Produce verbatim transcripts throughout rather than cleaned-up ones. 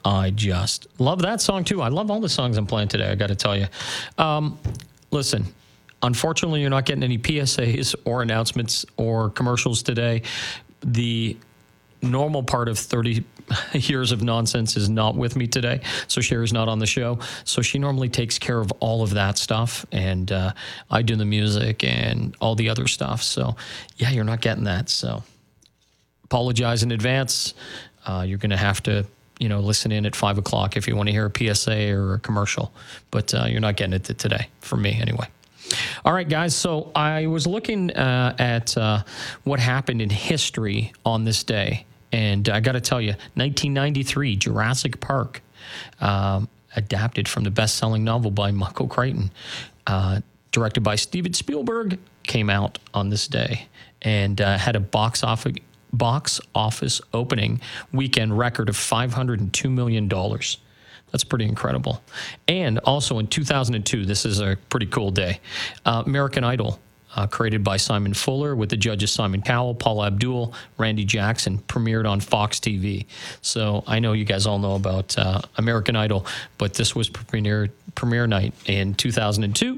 I just love that song, too. I love all the songs I'm playing today, I got to tell you. Um, listen, unfortunately, you're not getting any P S As or announcements or commercials today. The normal part of thirty years of nonsense is not with me today, so Sherry's not on the show. So she normally takes care of all of that stuff, and uh, I do the music and all the other stuff. So, yeah, you're not getting that. So, apologize in advance. Uh, you're going to have to, you know, listen in at five o'clock if you want to hear a P S A or a commercial, but uh, you're not getting it today, from me anyway. All right, guys, so I was looking uh, at uh, what happened in history on this day, and I got to tell you, nineteen ninety-three, Jurassic Park, um, adapted from the best-selling novel by Michael Crichton, uh, directed by Steven Spielberg, came out on this day and uh, had a box office box office opening weekend record of five hundred two million dollars. That's pretty incredible. And also in two thousand two, this is a pretty cool day, uh, American Idol, uh, created by Simon Fuller with the judges Simon Cowell, Paula Abdul, Randy Jackson, premiered on Fox T V. So I know you guys all know about uh, American Idol, but this was premiere, premiere night in two thousand two.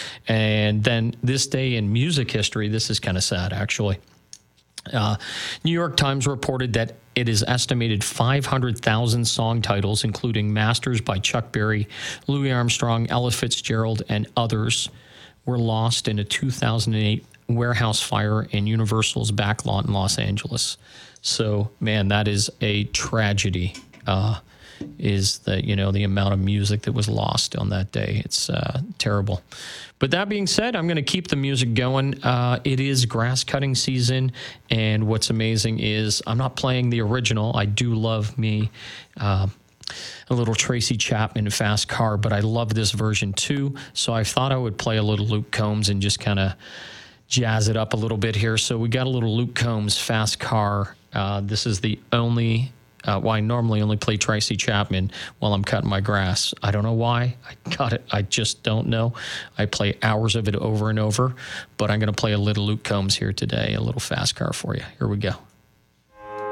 And then this day in music history, this is kind of sad, actually. Uh, New York Times reported that it is estimated five hundred thousand song titles, including Masters by Chuck Berry, Louis Armstrong, Ella Fitzgerald, and others, were lost in a two thousand eight warehouse fire in Universal's backlot in Los Angeles. So, man, that is a tragedy. Uh, is the, you know, the amount of music that was lost on that day. It's uh, terrible. But that being said, I'm going to keep the music going. Uh, it is grass cutting season, and what's amazing is I'm not playing the original. I do love me uh, a little Tracy Chapman Fast Car, but I love this version too. So I thought I would play a little Luke Combs and just kind of jazz it up a little bit here. So we got a little Luke Combs Fast Car. Uh, this is the only... Uh, well, I normally only play Tracy Chapman while I'm cutting my grass. I don't know why. I got it. I just don't know. I play hours of it over and over, but I'm going to play a little Luke Combs here today, a little Fast Car for you. Here we go.